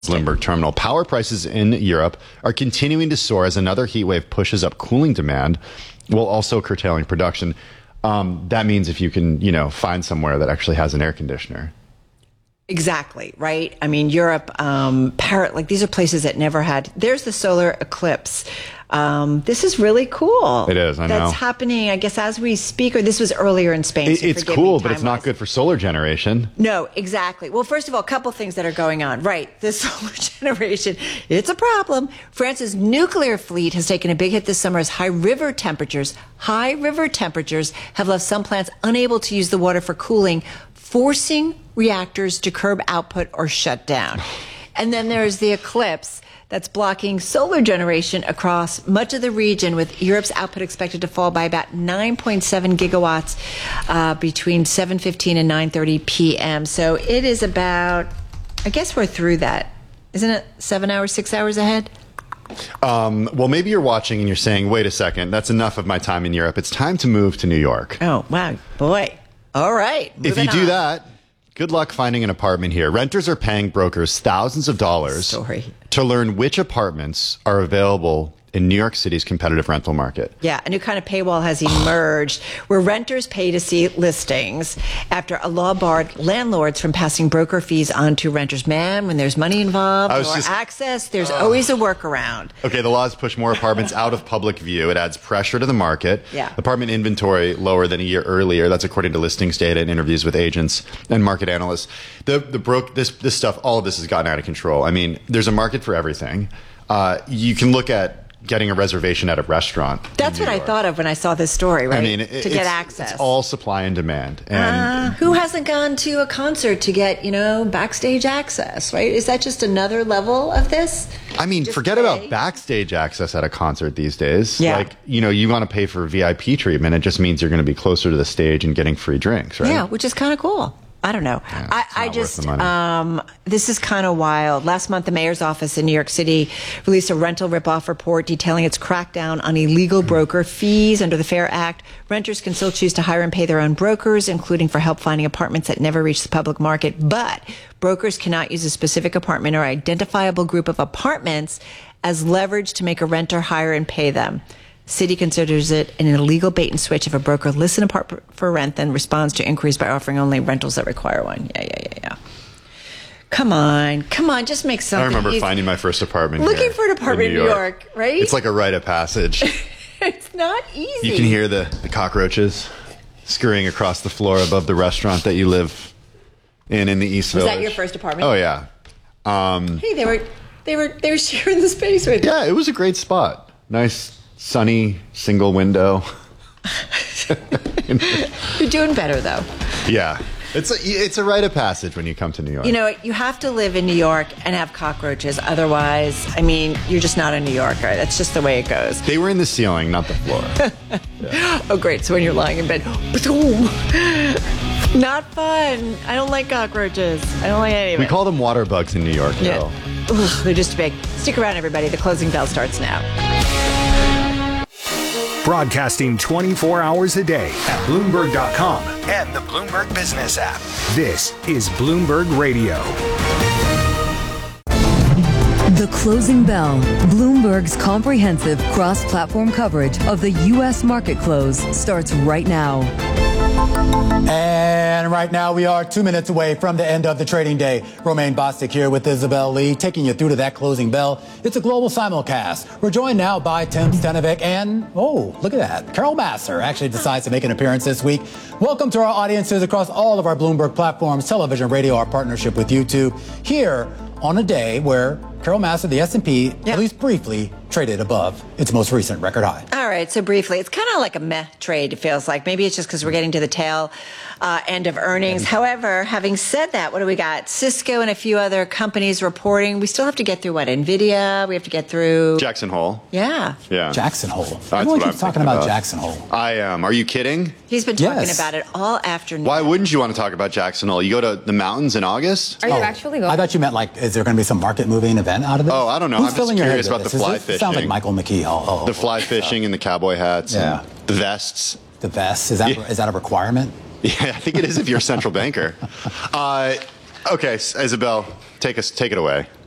Bloomberg terminal. Power prices in Europe are continuing to soar as another heat wave pushes up cooling demand while also curtailing production. That means if you can, find somewhere that actually has an air conditioner. Exactly, right? I mean, Europe, these are places that never had. There's the solar eclipse. This is really cool. It is, I know. That's happening, I guess, as we speak, or this was earlier in Spain. It's cool, but it's not good for solar generation. No, exactly. Well, first of all, a couple things that are going on. Right, the solar generation, it's a problem. France's nuclear fleet has taken a big hit this summer as high river temperatures have left some plants unable to use the water for cooling, forcing reactors to curb output or shut down. And then there's the eclipse that's blocking solar generation across much of the region, with Europe's output expected to fall by about 9.7 gigawatts between 7:15 and 9:30 p.m. So it is about, I guess we're through that. Isn't it 7 hours, 6 hours ahead? Well, maybe you're watching and you're saying, wait a second, that's enough of my time in Europe. It's time to move to New York. Oh, wow. Boy. All right. If you do that, good luck finding an apartment here. Renters are paying brokers thousands of dollars to learn which apartments are available in New York City's competitive rental market. Yeah, a new kind of paywall has emerged where renters pay to see listings after a law barred landlords from passing broker fees on to renters. Man, when there's money involved or access, there's always a workaround. Okay, the laws push more apartments out of public view. It adds pressure to the market. Yeah. Apartment inventory lower than a year earlier. That's according to listings data and interviews with agents and market analysts. This stuff, all of this has gotten out of control. I mean, there's a market for everything. You can look at getting a reservation at a restaurant. That's what I thought of when I saw this story, right? I mean, to get access. It's all supply and demand. And who hasn't gone to a concert to get, backstage access, right? Is that just another level of this? I mean, forget about backstage access at a concert these days. Yeah. Like, you want to pay for VIP treatment. It just means you're going to be closer to the stage and getting free drinks, right? Yeah, which is kind of cool. I don't know. Yeah, this is kind of wild. Last month, the mayor's office in New York City released a rental ripoff report detailing its crackdown on illegal broker fees. Under the Fair Act, renters can still choose to hire and pay their own brokers, including for help finding apartments that never reach the public market. But brokers cannot use a specific apartment or identifiable group of apartments as leverage to make a renter hire and pay them. City considers it an illegal bait and switch if a broker lists an apartment for rent, then responds to inquiries by offering only rentals that require one. Yeah. Come on, just make something. I remember finding my first apartment Looking for an apartment in New York, right? It's like a rite of passage. It's not easy. You can hear the cockroaches scurrying across the floor above the restaurant that you live in the East Village. Was that your first apartment? Oh, yeah. Hey, they were sharing the space with you. Yeah, it was a great spot. Nice, sunny, single window. You're doing better, though. Yeah. It's a rite of passage when you come to New York. You have to live in New York and have cockroaches. Otherwise, you're just not a New Yorker. That's just the way it goes. They were in the ceiling, not the floor. Yeah. Oh, great. So when you're lying in bed, boom. Not fun. I don't like cockroaches. I don't like any of it. We call them water bugs in New York, though. Ugh, they're just big. Stick around, everybody. The closing bell starts now. Broadcasting 24 hours a day at Bloomberg.com and the Bloomberg Business app. This is Bloomberg Radio. The Closing Bell, Bloomberg's comprehensive cross-platform coverage of the U.S. market close starts right now. And right now we are 2 minutes away from the end of the trading day. Romaine Bostick here with Isabel Lee, taking you through to that closing bell. It's a global simulcast. We're joined now by Tim Stenovec and, look at that, Carol Massar actually decides to make an appearance this week. Welcome to our audiences across all of our Bloomberg platforms, television, radio, our partnership with YouTube, here on a day where Carol Massar, the S&P, at least briefly, traded above its most recent record high. All right, so briefly, it's kind of like a meh trade, it feels like. Maybe it's just because we're getting to the tail end of earnings. However, having said that, what do we got? Cisco and a few other companies reporting. We still have to get through what? NVIDIA? We have to get through... Jackson Hole. Yeah. Jackson Hole. That's Everyone what keeps talking about Jackson Hole. I am. Are you kidding? He's been talking about it all afternoon. Why wouldn't you want to talk about Jackson Hole? You go to the mountains in August? Are you actually going? I thought you meant is there going to be some market moving event out of this? Oh, I don't know. Who's I'm just curious about the fly fishing. It sounds like Michael McKee. The fly fishing and the cowboy hats and the vests. The vests? Is that a requirement? Yeah, I think it is if you're a central banker. Okay, Isabel, take it away.